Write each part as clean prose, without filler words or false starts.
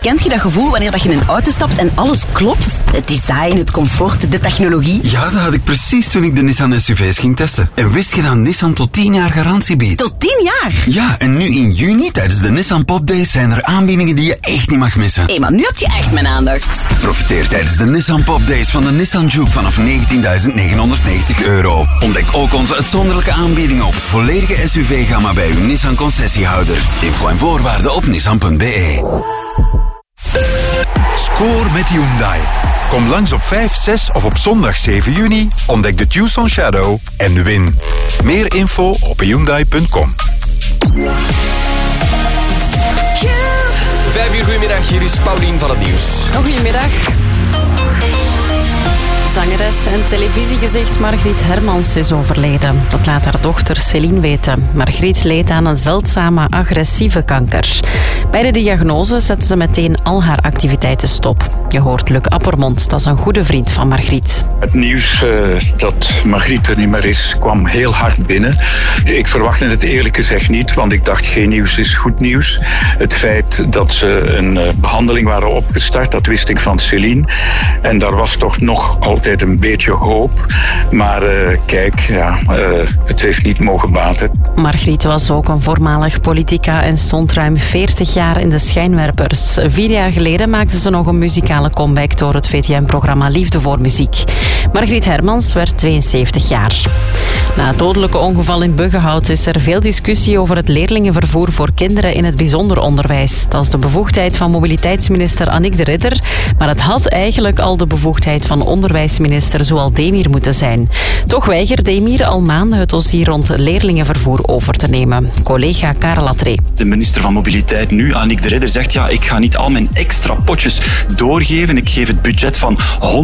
Kent je dat gevoel wanneer dat je in een auto stapt en alles klopt? Het design, het comfort, de technologie. Ja, dat had ik precies toen ik de Nissan SUV's ging testen. En wist je dat Nissan tot 10 jaar garantie biedt? Tot 10 jaar? Ja, en nu in juni tijdens de Nissan Pop Days zijn er aanbiedingen die je echt niet mag missen. Hé, maar nu heb je echt mijn aandacht. Profiteer tijdens de Nissan Pop Days van de Nissan Juke vanaf €19.990. Ontdek ook onze uitzonderlijke aanbiedingen op het volledige SUV-gamma bij uw Nissan concessiehouder. Info en voorwaarden op nissan.be. Score met Hyundai. Kom langs op 5, 6 of op zondag 7 juni. Ontdek de Tucson Shadow en win. Meer info op Hyundai.com. 5 uur, goedemiddag. Hier is Paulien van het Nieuws. Goedemiddag. Zangeres en televisiegezicht Margriet Hermans is overleden. Dat laat haar dochter Céline weten. Margriet leed aan een zeldzame agressieve kanker. Bij de diagnose zette ze meteen al haar activiteiten stop. Je hoort Luc Appermond, dat is een goede vriend van Margriet. Het nieuws dat Margriet er niet meer is, kwam heel hard binnen. Ik verwachtte het eerlijk gezegd niet, want ik dacht geen nieuws is goed nieuws. Het feit dat ze een behandeling waren opgestart, dat wist ik van Céline. En daar was toch nog altijd een beetje hoop. Maar het heeft niet mogen baten. Margriet was ook een voormalig politica en stond ruim 40 jaar in de schijnwerpers. 4 jaar geleden maakte ze nog een muzikale comeback door het VTM-programma Liefde voor Muziek. Margriet Hermans werd 72 jaar. Na het dodelijke ongeval in Buggenhout is er veel discussie over het leerlingenvervoer voor kinderen in het bijzonder onderwijs. Dat is de bevoegdheid van mobiliteitsminister Annick de Ridder, maar het had eigenlijk al de bevoegdheid van onderwijsminister Zoual Demir moeten zijn. Toch weigert Demir al maanden het dossier rond leerlingenvervoer over te nemen. Collega Karel Latré. De minister van Mobiliteit nu, Annick de Ridder, zegt ik ga niet al mijn extra potjes doorgeven. Ik geef het budget van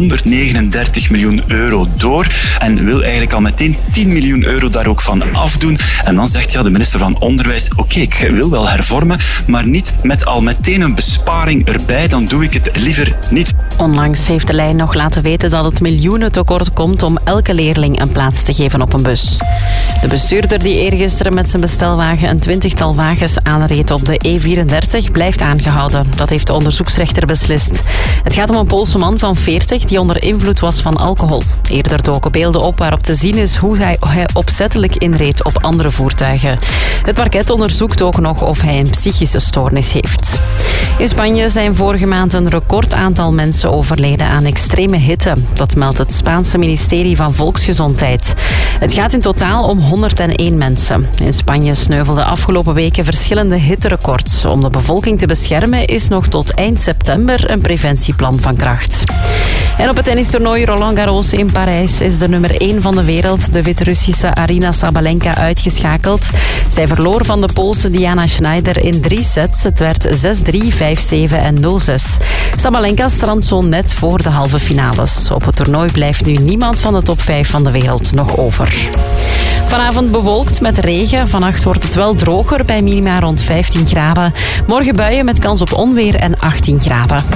€139 miljoen door en wil eigenlijk al meteen €10 miljoen daar ook van afdoen. En dan zegt de minister van Onderwijs, oké, ik wil wel hervormen, maar niet met al meteen een besparing erbij, dan doe ik het liever niet. Onlangs heeft de lijn nog laten weten dat het miljoenen tekort komt om elke leerling een plaats te geven op een bus. De bestuurder die eergisteren met zijn bestelwagen een 20-tal wagens aanreed op de E34 blijft aangehouden. Dat heeft de onderzoeksrechter beslist. Het gaat om een Poolse man van 40 die onder invloed was van alcohol. Eerder doken beelden op waarop te zien is hoe hij opzettelijk inreed op andere voertuigen. Het parket onderzoekt ook nog of hij een psychische stoornis heeft. In Spanje zijn vorige maand een recordaantal mensen overleden aan extreme hitte. Dat meldt het Spaanse ministerie van Volksgezondheid. Het gaat in totaal om 101 mensen. In Spanje sneuvelden afgelopen weken verschillende hitterecords. Om de bevolking te beschermen is nog tot eind september een preventieplan van kracht. En op het tennistoernooi Roland Garros in Parijs is de nummer 1 van de wereld, de Wit-Russische Aryna Sabalenka, uitgeschakeld. Zij verloor van de Poolse Diana Schneider in 3 sets. Het werd 6-3, 5-7 en 0-6. Sabalenka strandt zo net voor de halve finales. Op het toernooi blijft nu niemand van de top 5 van de wereld nog over. Vanavond bewolkt met regen. Vannacht wordt het wel droger bij minima rond 15 graden. Morgen buien met kans op onweer en 18 graden.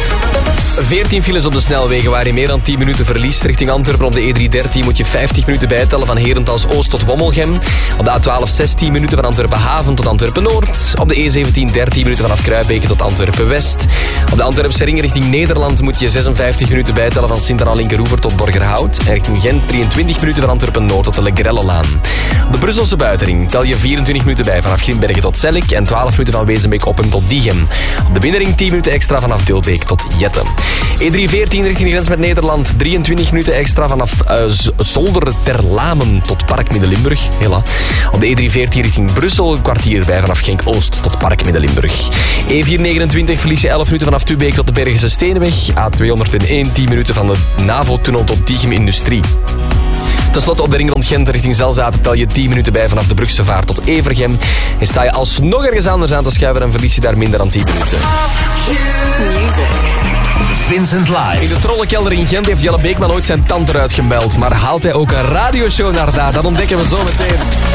14 files op de snelwegen waar je meer dan 10 minuten verliest. Richting Antwerpen op de E313 moet je 50 minuten bijtellen van Herentals Oost tot Wommelgem. Op de A12 16 minuten van Antwerpen Haven tot Antwerpen Noord. Op de E17 13 minuten vanaf Kruibeke tot Antwerpen West. Op de Antwerpse ring richting Nederland moet je 56 minuten bijtellen van Sint-Anna-Linkeroever tot Borgerhout. En richting Gent 23 minuten van Antwerpen Noord tot de Legrellelaan. Op de Brusselse buitenring tel je 24 minuten bij vanaf Grimbergen tot Zellik en 12 minuten van Wezenbeek-Oppem tot Diegem. Op de binnenring 10 minuten extra vanaf Dilbeek tot Jette. E314 richting de grens met Nederland. 23 minuten extra vanaf Zolder ter Lamen tot Park Midden-Limburg. Hela. Op de E314 richting Brussel een kwartier bij vanaf Genk-Oost tot Park Midden-Limburg. E429 verlies je 11 minuten vanaf Tubeek tot de Bergense Steenweg. A201 10 minuten van de NAVO-tunnel tot Diegem Industrie. Ten slotte op de ring rond Gent richting Zelzaten tel je 10 minuten bij vanaf de Brugse Vaart tot Evergem. En sta je alsnog ergens anders aan te schuiven en verlies je daar minder dan 10 minuten. Vincent Live. In de trollenkelder in Gent heeft Jelle Beekman ooit zijn tand eruit gemeld. Maar haalt hij ook een radioshow naar daar? Dat ontdekken we zo meteen.